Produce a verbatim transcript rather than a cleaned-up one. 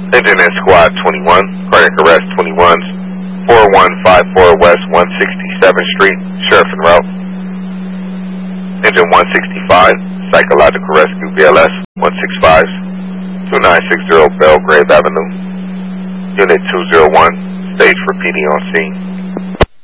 Engine in Squad twenty-one, cardiac arrest twenty-ones, four one five four West one sixty-seventh Street, Sheriff en route. Engine one sixty-five, psychological rescue B L S one sixty-five, two nine six zero Belgrave Avenue. Unit two zero one, stage for P D on scene.